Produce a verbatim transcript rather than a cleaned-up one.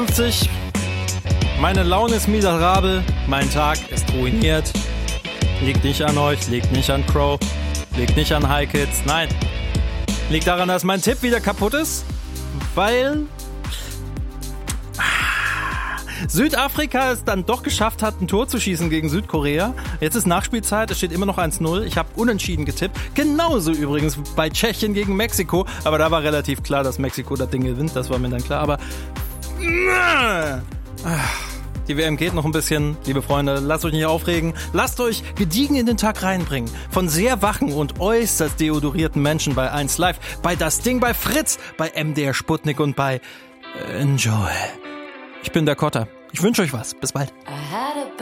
fünfzig. Meine Laune ist miserabel, mein Tag ist ruiniert. Liegt nicht an euch, liegt nicht an Crow, liegt nicht an High Kids, nein. Liegt daran, dass mein Tipp wieder kaputt ist, weil Südafrika es dann doch geschafft hat, ein Tor zu schießen gegen Südkorea. Jetzt ist Nachspielzeit, es steht immer noch eins null. Ich habe unentschieden getippt. Genauso übrigens bei Tschechien gegen Mexiko. Aber da war relativ klar, dass Mexiko das Ding gewinnt. Das war mir dann klar. Aber die W M geht noch ein bisschen. Liebe Freunde, lasst euch nicht aufregen. Lasst euch gediegen in den Tag reinbringen. Von sehr wachen und äußerst deodorierten Menschen bei eins Live, bei Das Ding, bei Fritz, bei M D R Sputnik und bei Enjoy. Ich bin der Kotter. Ich wünsche euch was. Bis bald.